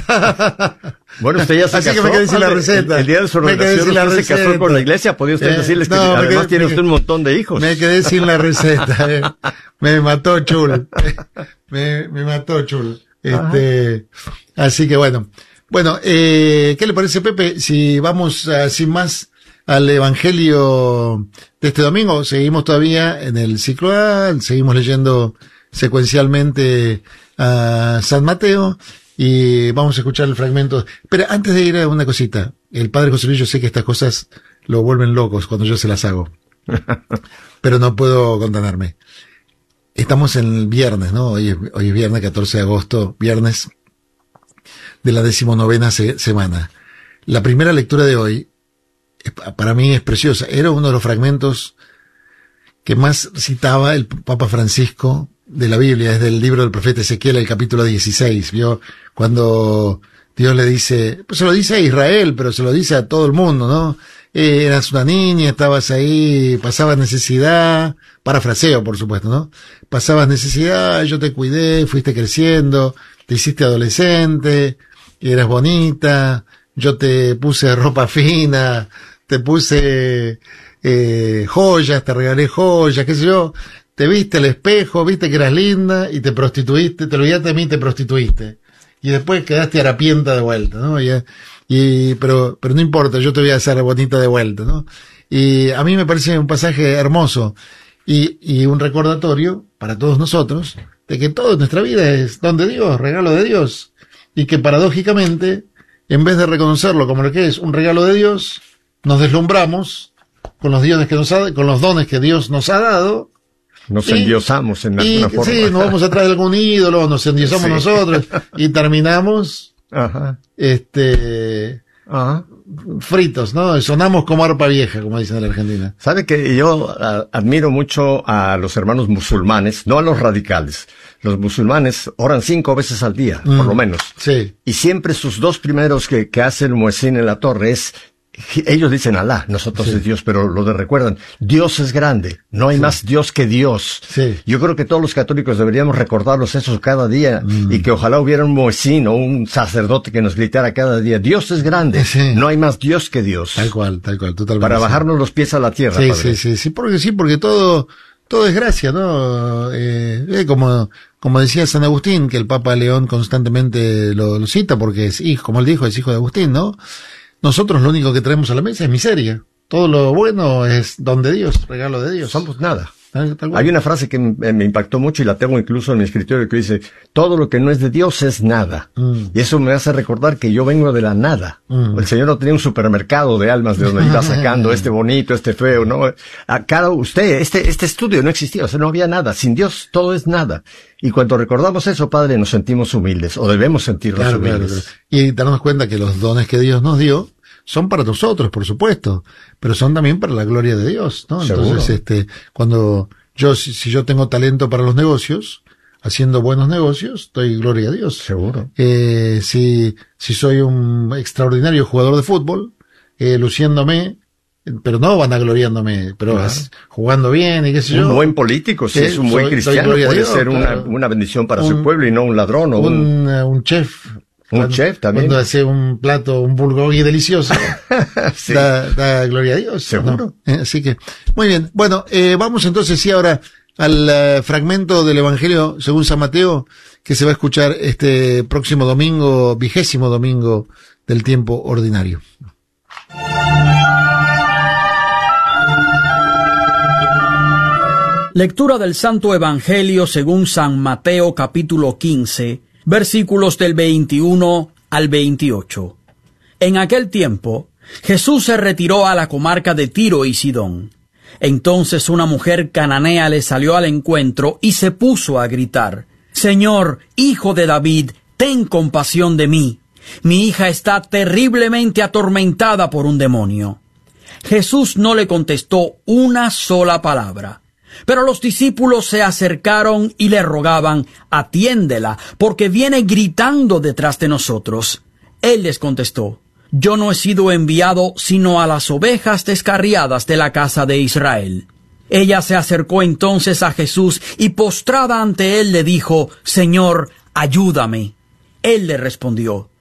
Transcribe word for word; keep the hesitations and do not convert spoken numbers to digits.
Bueno, usted ya se Así casó. que me quedé sin la receta. El, el día de su Me quedé ordenación sin la usted se casó receta. con la iglesia. ¿Podría usted Eh, decirles que no, me además quedé- tiene me usted quedé- un montón de hijos? Me quedé sin la receta. eh. Me mató Chul. Me, me mató Chul. Este, así que bueno. Bueno, eh, ¿qué le parece, Pepe? Si vamos uh, sin más al Evangelio de este domingo, seguimos todavía en el ciclo A, seguimos leyendo secuencialmente a San Mateo y vamos a escuchar el fragmento. Pero antes de ir a una cosita, el padre José Luis, yo sé que estas cosas lo vuelven locos cuando yo se las hago, pero no puedo contenerme. Estamos en el viernes, ¿no? Hoy es, hoy es viernes, catorce de agosto, viernes de la decimonovena se, semana. La primera lectura de hoy, para mí es preciosa. Era uno de los fragmentos que más citaba el Papa Francisco de la Biblia, es del libro del profeta Ezequiel, el capítulo dieciséis, ¿vio? Cuando Dios le dice, pues se lo dice a Israel, pero se lo dice a todo el mundo, ¿no? Eh, eras una niña, estabas ahí, pasabas necesidad, parafraseo, por supuesto, ¿no? Pasabas necesidad, yo te cuidé, fuiste creciendo, te hiciste adolescente, eras bonita, yo te puse ropa fina, te puse eh, joyas, te regalé joyas, qué sé yo, te viste al espejo, viste que eras linda y te prostituiste, te olvidaste de mí y te prostituiste. Y después quedaste harapienta de vuelta, ¿no? Y, y, pero, pero no importa, yo te voy a hacer bonita de vuelta, ¿no? Y a mí me parece un pasaje hermoso y, y un recordatorio para todos nosotros de que todo en nuestra vida es don de Dios, regalo de Dios. Y que paradójicamente, en vez de reconocerlo como lo que es un regalo de Dios, nos deslumbramos con los dones que nos ha, con los dones que Dios nos ha dado. Nos y, endiosamos en y, alguna forma. Sí, nos vamos atrás de algún ídolo, nos endiosamos Sí. nosotros y terminamos Ajá. este Ajá. fritos, ¿no? Sonamos como arpa vieja, como dicen en la Argentina. Sabe que yo a, admiro mucho a los hermanos musulmanes, no a los radicales. Los musulmanes oran cinco veces al día, Mm. por lo menos. Sí. Y siempre sus dos primeros que, que hace el muezzin en la torre es, ellos dicen Alá, nosotros Sí. es Dios, pero lo de recuerdan, Dios es grande, no hay Sí. más Dios que Dios. Sí. Yo creo que todos los católicos deberíamos recordarlos eso cada día, Mm. y que ojalá hubiera un muezzin o un sacerdote que nos gritara cada día, Dios es grande, Sí. no hay más Dios que Dios. Tal cual, tal cual, totalmente. Para sí. bajarnos los pies a la tierra, Sí, padre. sí, sí, sí, porque sí, porque todo, todo es gracia, ¿no? Eh, eh, como, como decía San Agustín, que el Papa León constantemente lo, lo cita, porque es hijo, como él dijo, es hijo de Agustín, ¿no? Nosotros lo único que traemos a la mesa es miseria. Todo lo bueno es don de Dios, regalo de Dios. Somos nada. Tal- tal cual. Hay una frase que me, me impactó mucho y la tengo incluso en mi escritorio que dice, todo lo que no es de Dios es nada. Mm. Y eso me hace recordar que yo vengo de la nada. Mm. El Señor no tenía un supermercado de almas de donde iba sacando este bonito, este feo, ¿no? A cada usted, este, este estudio no existía, o sea, no había nada. Sin Dios todo es nada. Y cuando recordamos eso, Padre, nos sentimos humildes, o debemos sentirnos Claro, claro, humildes. claro. Y darnos cuenta que los dones que Dios nos dio son para nosotros, por supuesto, pero son también para la gloria de Dios, ¿no? Seguro. Entonces, este, cuando yo, si, si yo tengo talento para los negocios, haciendo buenos negocios, doy gloria a Dios. Seguro. Eh, si, si soy un extraordinario jugador de fútbol, eh, luciéndome, pero no vanagloriándome, pero Claro. as- jugando bien y qué sé Un yo. buen político, si Sí, es un buen soy- doy cristiano, gloria a puede Dios, ser una, claro. una bendición para Un- su pueblo y no un ladrón o un... un, eh, un chef. Un Cuando- chef también. Cuando hace un plato, un bulgogi delicioso, Sí. da, da gloria a Dios. Seguro. ¿no? Eh, así que, muy bien. Bueno, eh, vamos entonces sí ahora al eh, fragmento del Evangelio según San Mateo, que se va a escuchar este próximo domingo, vigésimo domingo del tiempo ordinario. Lectura del Santo Evangelio según San Mateo capítulo quince, versículos del veintiuno al veintiocho. En aquel tiempo, Jesús se retiró a la comarca de Tiro y Sidón. Entonces una mujer cananea le salió al encuentro y se puso a gritar, «Señor, hijo de David, ten compasión de mí. Mi hija está terriblemente atormentada por un demonio». Jesús no le contestó una sola palabra. Pero los discípulos se acercaron y le rogaban, «Atiéndela, porque viene gritando detrás de nosotros». Él les contestó, «Yo no he sido enviado sino a las ovejas descarriadas de la casa de Israel». Ella se acercó entonces a Jesús y postrada ante él le dijo, «Señor, ayúdame». Él le respondió,